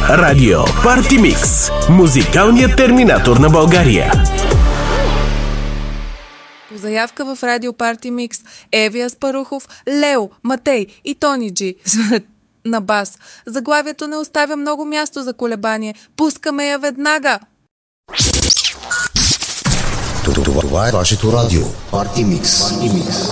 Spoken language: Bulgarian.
Радио Парти Микс. Музикалният терминатор на България. По заявка в Радио Парти Микс Еви Аспарухов, Лео, Матей и Тони Джи на бас. Заглавието не оставя много място за колебание. Пускаме я веднага! Това е вашето радио Парти Микс.